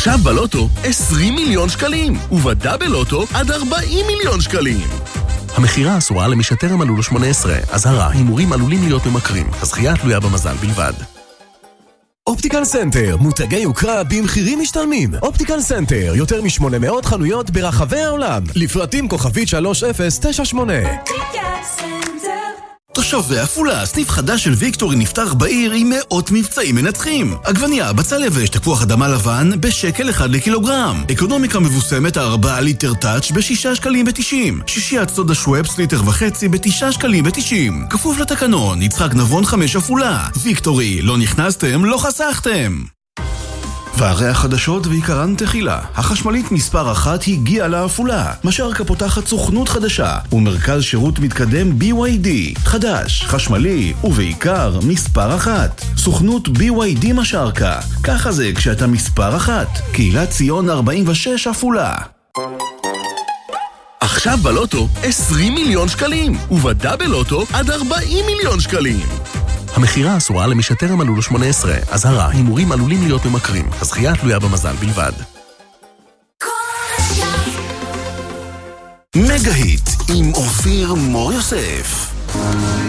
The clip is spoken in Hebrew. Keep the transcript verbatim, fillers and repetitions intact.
עכשיו בלוטו עשרים מיליון שקלים, ובדאבל לוטו עד ארבעים מיליון שקלים. המחירה אסורה למי שטרם מלאו לו שמונה עשרה. אזהרה, הימורים עלולים להיות ממכרים. הזכייה תלויה במזל בלבד. אופטיקל סנטר, מותגי יוקרה במחירים משתלמים. אופטיקל סנטר, יותר מ-שמונה מאות חנויות ברחבי העולם. לפרטים כוכבית שלוש אפס תשע שמונה. תושבי עפולה, סניף חדש של ויקטורי נפתח בעיר עם מאות מבצעים מנתחים. עגבניה, בצל יבש, תפוח אדמה לבן בשקל אחד לקילוגרם. אקונומיקה מבוסמת ארבעה ליטר טאץ' בשישה שקלים ותשעים. שישיית סודה שוואפס ליטר וחצי בתשעה שקלים ותשעים. כפוף לתקנון, יצחק נבון חמש עפולה. ויקטורי, לא נכנסתם, לא חסכתם. וערי החדשות ועיקרן תחילה. החשמלית מספר אחת הגיעה לעפולה. משרקה פותחת סוכנות חדשה ומרכז שירות מתקדם בי וואי די. חדש, חשמלי ובעיקר מספר אחת. סוכנות בי וואי די משרקה. ככה זה כשאתה מספר אחת. קהילת ציון ארבעים ושש עפולה. עכשיו בלוטו עשרים מיליון שקלים, ובדאבל לוטו עד ארבעים מיליון שקלים. המחירה אסורה למי שטרם מלאו לו שמונה עשרה. אזהרה, הימורים עלולים להיות ממכרים. הזכייה תלויה במזל בלבד. מגה היט עם אופיר מור יוסף.